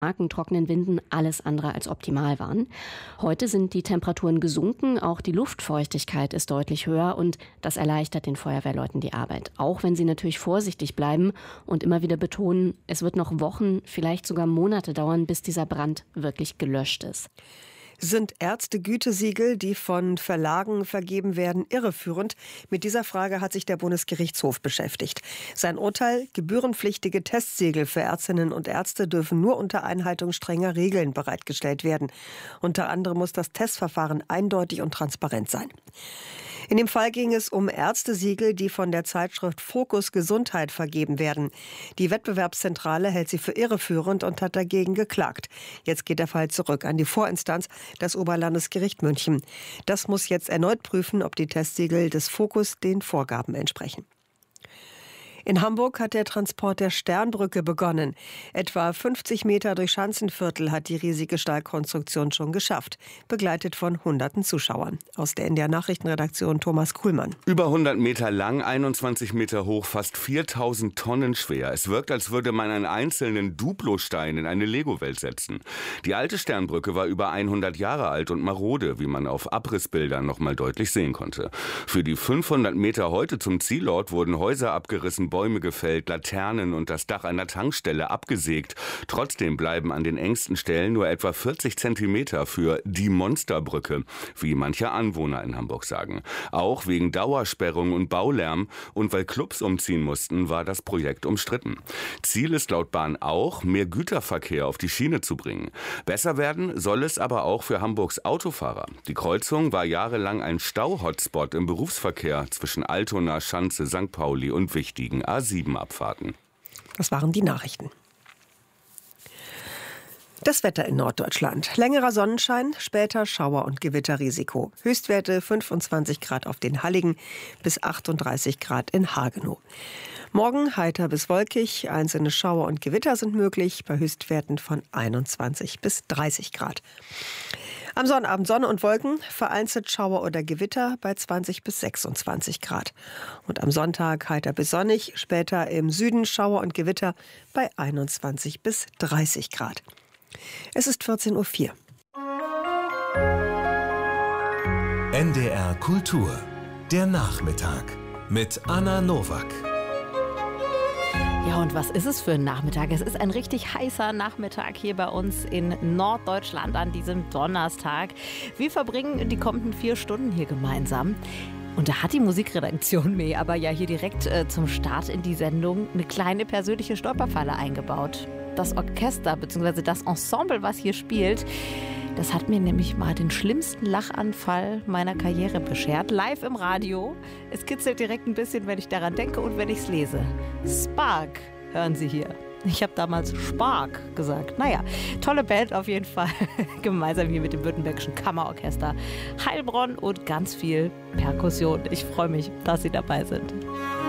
starken, trockenen Winden alles andere als optimal waren. Heute sind die Temperaturen gesunken, auch die Luftfeuchtigkeit ist deutlich höher und das erleichtert den Feuerwehrleuten die Arbeit. Auch wenn sie natürlich vorsichtig bleiben und immer wieder betonen, es wird noch Wochen, vielleicht sogar Monate dauern, bis dieser Brand wirklich gelöscht ist. Sind Ärztegütesiegel, die von Verlagen vergeben werden, irreführend? Mit dieser Frage hat sich der Bundesgerichtshof beschäftigt. Sein Urteil: gebührenpflichtige Testsiegel für Ärztinnen und Ärzte dürfen nur unter Einhaltung strenger Regeln bereitgestellt werden. Unter anderem muss das Testverfahren eindeutig und transparent sein. In dem Fall ging es um Ärztesiegel, die von der Zeitschrift Fokus Gesundheit vergeben werden. Die Wettbewerbszentrale hält sie für irreführend und hat dagegen geklagt. Jetzt geht der Fall zurück an die Vorinstanz, das Oberlandesgericht München. Das muss jetzt erneut prüfen, ob die Testsiegel des Fokus den Vorgaben entsprechen. In Hamburg hat der Transport der Sternbrücke begonnen. Etwa 50 Meter durch Schanzenviertel hat die riesige Stahlkonstruktion schon geschafft, begleitet von hunderten Zuschauern. Aus der NDR Nachrichtenredaktion Thomas Kuhlmann. Über 100 Meter lang, 21 Meter hoch, fast 4000 Tonnen schwer. Es wirkt, als würde man einen einzelnen Duplostein in eine Lego-Welt setzen. Die alte Sternbrücke war über 100 Jahre alt und marode, wie man auf Abrissbildern noch mal deutlich sehen konnte. Für die 500 Meter heute zum Zielort wurden Häuser abgerissen, Bäume gefällt, Laternen und das Dach einer Tankstelle abgesägt. Trotzdem bleiben an den engsten Stellen nur etwa 40 Zentimeter für die Monsterbrücke, wie manche Anwohner in Hamburg sagen. Auch wegen Dauersperrung und Baulärm und weil Clubs umziehen mussten, war das Projekt umstritten. Ziel ist laut Bahn auch, mehr Güterverkehr auf die Schiene zu bringen. Besser werden soll es aber auch für Hamburgs Autofahrer. Die Kreuzung war jahrelang ein Stau-Hotspot im Berufsverkehr zwischen Altona, Schanze, St. Pauli und wichtigen A7-Abfahrten. Das waren die Nachrichten. Das Wetter in Norddeutschland. Längerer Sonnenschein, später Schauer- und Gewitterrisiko. Höchstwerte 25 Grad auf den Halligen bis 38 Grad in Hagenow. Morgen heiter bis wolkig, einzelne Schauer und Gewitter sind möglich, bei Höchstwerten von 21 bis 30 Grad. Am Sonnabend Sonne und Wolken, vereinzelt Schauer oder Gewitter bei 20 bis 26 Grad. Und am Sonntag heiter bis sonnig, später im Süden Schauer und Gewitter bei 21 bis 30 Grad. Es ist 14:04 Uhr. NDR Kultur, der Nachmittag mit Anna Nowak. Ja, und was ist es für ein Nachmittag? Es ist ein richtig heißer Nachmittag hier bei uns in Norddeutschland an diesem Donnerstag. Wir verbringen die kommenden 4 Stunden hier gemeinsam. Und da hat die Musikredaktion mir aber ja hier direkt zum Start in die Sendung eine kleine persönliche Stolperfalle eingebaut. Das Orchester bzw. das Ensemble, was hier spielt, das hat mir nämlich mal den schlimmsten Lachanfall meiner Karriere beschert. Live im Radio. Es kitzelt direkt ein bisschen, wenn ich daran denke und wenn ich es lese. Spark hören Sie hier. Ich habe damals Spark gesagt. Naja, tolle Band auf jeden Fall. Gemeinsam hier mit dem Württembergischen Kammerorchester Heilbronn und ganz viel Perkussion. Ich freue mich, dass Sie dabei sind.